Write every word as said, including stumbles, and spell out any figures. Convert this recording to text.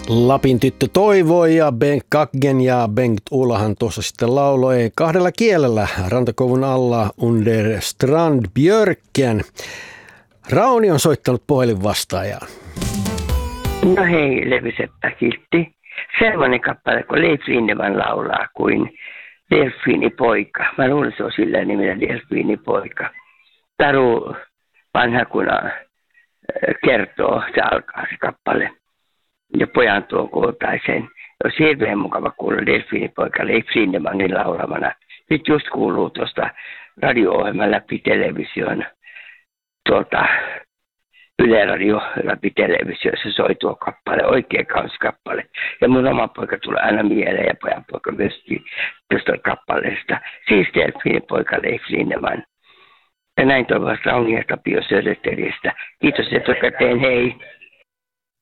Lapin tyttö toivoi ja Bengt Kaggen ja Bengt Ulahan tuossa sitten lauloi kahdella kielellä rantakouvun alla under Strandbjörken. Rauni on soittanut puhelinvastaajaan. No hei, Levyseppä Kiltti. Sellainen kappale, kun Leif Lindeman laulaa kuin Delfiinipoika. Mä luulen, se on sillä nimellä Delfiinipoika. Taru vanhakuna kertoo, se alkaa se kappale. Ja pojan tuon kultaisen. Olisi hirveän mukava kuulla Delfiinipoika Leif Lindemanin laulamana. Nyt just kuuluu tuosta radio-ohjelman läpi television, tuolta Yle Radio läpi televisiossa soi tuo kappale, oikein kaunis kappale. Ja mun oma poika tulee aina mieleen ja pojan poika myöskin tuosta kappaleesta. Siis Delfiinipoika Leif Lindeman. Ja näin toivottavasti Rauni ja Tapio Söderbergistä. Kiitos etukäteen, hei.